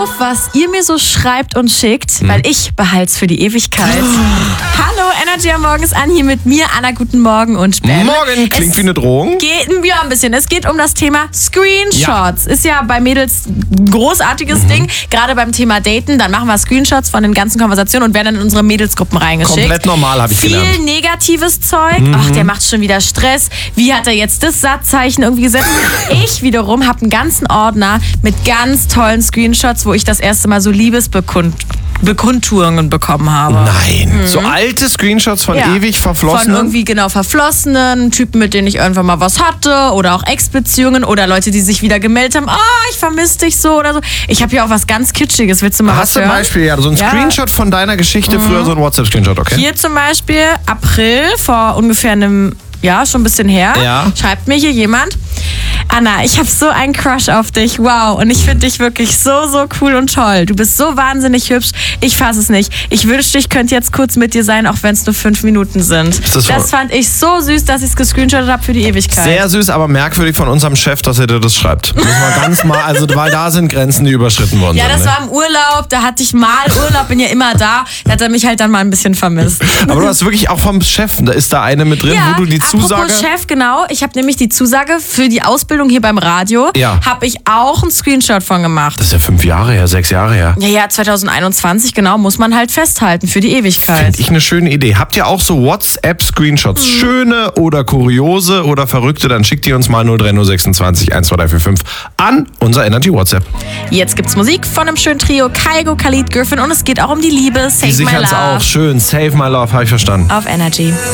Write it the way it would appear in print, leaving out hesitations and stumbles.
auf, was ihr mir so schreibt und schickt, weil ich behalte es für die Ewigkeit. Hallo, Energy am Morgen ist an, hier mit mir, Anna, guten Morgen und Ben. Morgen, klingt wie eine Drohung. Ja, ein bisschen. Es geht um das Thema Screenshots. Ist ja bei Mädels ein großartiges Ding, gerade beim Thema Daten. Dann machen wir Screenshots von den ganzen Konversationen und werden dann in unsere Mädelsgruppen reingeschickt. Komplett normal, habe ich gelernt. Viel negatives Zeug. Ach, der macht schon wieder Stress. Wie hat er jetzt das Satzzeichen irgendwie gesetzt? Ich wiederum habe einen ganzen Ordner mit ganz tollen Screenshots, wo ich das erste Mal so Liebesbekundungen bekommen habe. Nein, so alte Screenshots von ewig verflossenen? Von irgendwie verflossenen Typen, mit denen ich irgendwann mal was hatte oder auch Ex-Beziehungen oder Leute, die sich wieder gemeldet haben, ich vermisse dich so oder so. Ich habe hier auch was ganz Kitschiges, willst du mal was hören? Hast du ein Beispiel, so ein Screenshot von deiner Geschichte, früher so ein WhatsApp-Screenshot, okay? Hier zum Beispiel, April, vor ungefähr einem schon ein bisschen her, schreibt mir hier jemand: Anna, ich habe so einen Crush auf dich, wow, und ich finde dich wirklich so, so cool und toll. Du bist so wahnsinnig hübsch, ich fasse es nicht. Ich wünschte, ich könnte jetzt kurz mit dir sein, auch wenn es nur 5 Minuten sind. Das fand ich so süß, dass ich es gescreenshottet habe für die Ewigkeit. Sehr süß, aber merkwürdig von unserem Chef, dass er dir das schreibt. Muss man ganz mal, weil da sind Grenzen, die überschritten worden sind. Ja, das war im Urlaub, da hatte ich mal Urlaub, bin ja immer da hat er mich halt dann mal ein bisschen vermisst. Aber du hast wirklich auch vom Chef, da ist da eine mit drin, wo du die Zusage... Apropos Chef, genau, ich habe nämlich die Zusage für die Ausbildung hier beim Radio, habe ich auch einen Screenshot von gemacht. Das ist ja 5 Jahre her, 6 Jahre her. Ja, 2021, genau, muss man halt festhalten für die Ewigkeit. Finde ich eine schöne Idee. Habt ihr auch so WhatsApp-Screenshots? Schöne oder kuriose oder verrückte? Dann schickt ihr uns mal 03026 12345 an unser Energy WhatsApp. Jetzt gibt's Musik von einem schönen Trio, Kygo, Khalid, Griffin, und es geht auch um die Liebe. Save My Love. Die sichern's auch. Schön. Save My Love, habe ich verstanden. Auf Energy.